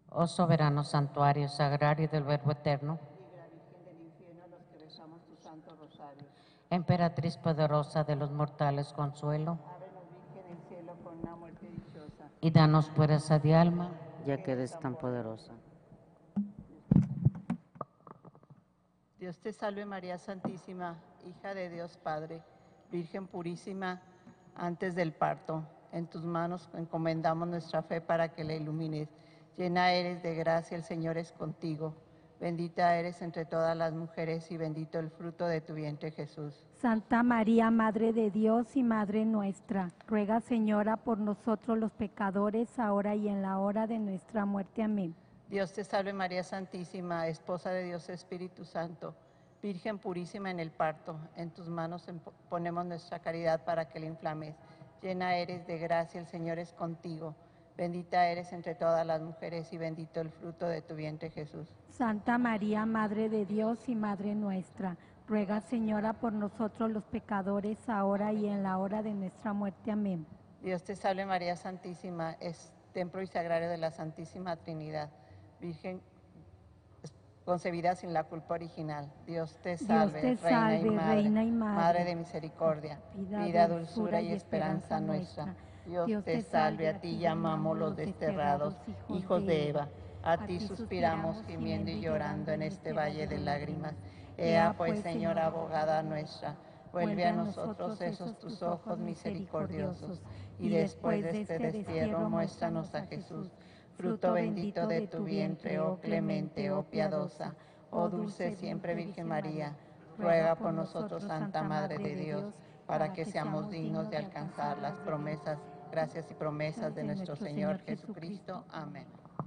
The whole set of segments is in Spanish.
Oh soberano santuario sagrario del Verbo eterno, Libre a Virgen del infierno a los que rezamos tu santo rosario. emperatriz poderosa de los mortales, consuelo, Ábrenos, Virgen, el cielo con una muerte dichosa. y danos pureza de alma, ya que eres tan poderosa. Dios te salve María Santísima, hija de Dios Padre, Virgen purísima antes del parto. En tus manos encomendamos nuestra fe para que la ilumines. Llena eres de gracia, el Señor es contigo. Bendita eres entre todas las mujeres y bendito el fruto de tu vientre, Jesús. Santa María, Madre de Dios y Madre nuestra, ruega, Señora, por nosotros los pecadores, ahora y en la hora de nuestra muerte. Amén. Dios te salve María Santísima, esposa de Dios Espíritu Santo, Virgen purísima en el parto. En tus manos ponemos nuestra caridad para que la inflames. Llena eres de gracia, el Señor es contigo. Bendita eres entre todas las mujeres y bendito el fruto de tu vientre, Jesús. Santa María, Madre de Dios y Madre nuestra, ruega, Señora, por nosotros los pecadores, ahora y en la hora de nuestra muerte. Amén. Dios te salve María Santísima, es templo y sagrario de la Santísima Trinidad, Virgen concebida sin la culpa original. Dios te salve, Dios te salve, Reina y Madre de misericordia, vida, dulzura y esperanza nuestra. Dios te salve, a ti llamamos los desterrados, hijos de Eva. A ti suspiramos, gimiendo y llorando en este valle de lágrimas. Ea pues, Señora abogada nuestra, vuelve a nosotros esos tus ojos misericordiosos, y después de este destierro muéstranos a Jesús, fruto bendito de tu vientre, oh clemente, oh piadosa, oh dulce siempre Virgen María. Ruega por nosotros, Santa Madre de Dios, para que seamos dignos de alcanzar las promesas, gracias y promesas de nuestro Señor Jesucristo. Amén.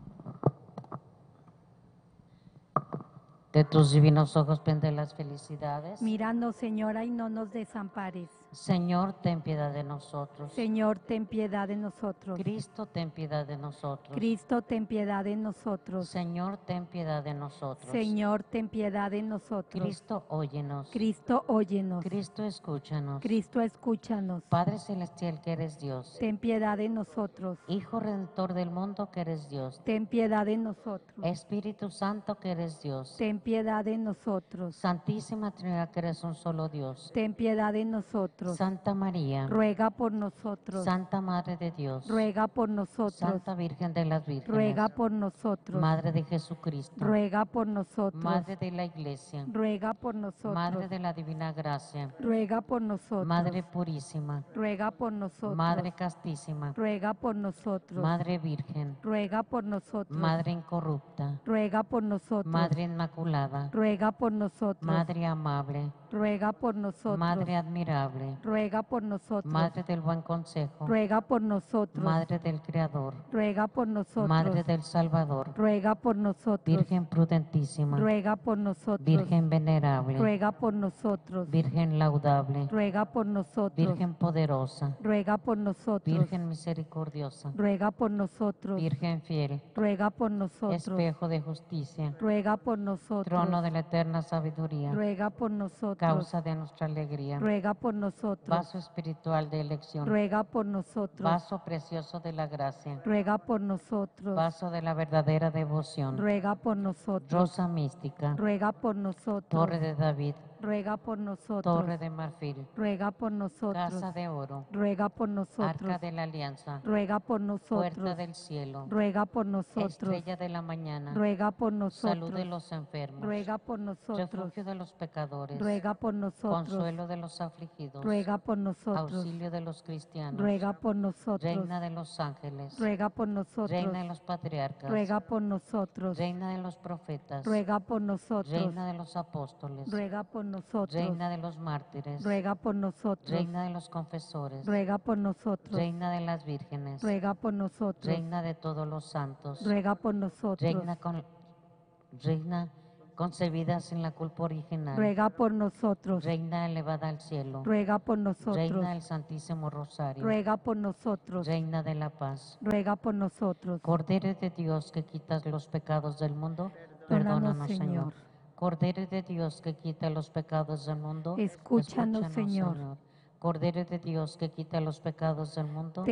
De tus divinos ojos pende las felicidades. Míranos, Señora, y no nos desampares. Señor, ten piedad de nosotros. Señor, ten piedad de nosotros. Cristo, ten piedad de nosotros. Cristo, ten piedad de nosotros. Señor, ten piedad de nosotros. Señor, ten piedad de nosotros. Cristo, óyenos. Cristo, óyenos. Cristo, escúchanos. Cristo, escúchanos. Padre celestial que eres Dios. Ten piedad de nosotros. Hijo redentor del mundo que eres Dios. Ten piedad de nosotros. Espíritu Santo que eres Dios. Ten piedad de nosotros. Santísima Trinidad que eres un solo Dios. Ten piedad de nosotros. Santa María. Ruega por nosotros. Santa Madre de Dios. Ruega por nosotros. Santa Virgen de las Vírgenes. Ruega por nosotros. Madre de Jesucristo. Ruega por nosotros. Madre de la Iglesia. Ruega por nosotros. Madre de la Divina Gracia. Ruega por nosotros. Madre purísima. Ruega por nosotros. Madre castísima. Ruega por nosotros. Madre Virgen. Ruega por nosotros. Madre incorrupta. Ruega por nosotros. Madre inmaculada. Ruega por nosotros. Madre amable. Ruega por nosotros. Madre admirable. Ruega por nosotros. Madre del buen consejo. Ruega por nosotros. Madre del Creador. Ruega por nosotros. Madre del Salvador. Ruega por nosotros. Virgen prudentísima. Ruega por nosotros. Virgen venerable. Ruega por nosotros. Virgen laudable. Ruega por nosotros. Virgen poderosa. Ruega por nosotros. Virgen misericordiosa. Ruega por nosotros. Virgen fiel. Ruega por nosotros. Espejo de justicia. Ruega por nosotros. Trono de la eterna sabiduría. Ruega por nosotros. Causa de nuestra alegría. Ruega por nosotros. Vaso espiritual de elección. Ruega por nosotros. Vaso precioso de la gracia. Ruega por nosotros. Vaso de la verdadera devoción. Ruega por nosotros. Rosa mística. Ruega por nosotros. Torre de David. Ruega por nosotros. Torre de marfil. Ruega por nosotros. Casa de oro. Ruega por nosotros. Arca de la alianza. Ruega por nosotros. Puerta del cielo. Ruega por nosotros. Estrella de la mañana. Ruega por nosotros. Salud de los enfermos. Ruega por nosotros. Refugio de los pecadores. Ruega por nosotros. Consuelo de los afligidos. Ruega por nosotros. Auxilio de los cristianos. Ruega por nosotros. Reina de los ángeles. Ruega por nosotros. Reina de los patriarcas. Ruega por nosotros. Reina de los profetas. Ruega por nosotros. Reina de los apóstoles. Ruega por nosotros. Reina de los mártires. Ruega por nosotros. Reina de los confesores. Ruega por nosotros. Reina de las vírgenes. Ruega por nosotros. Reina de todos los santos. Ruega por nosotros. Reina concebida sin la culpa original. Ruega por nosotros. Reina elevada al cielo. Ruega por nosotros. Reina del Santísimo Rosario. Ruega por nosotros. Reina de la paz. Ruega por nosotros. Cordero de Dios que quitas los pecados del mundo, perdónanos, Señor. Cordero de Dios que quita los pecados del mundo, Escúchanos, Señor. Cordero de Dios que quita los pecados del mundo,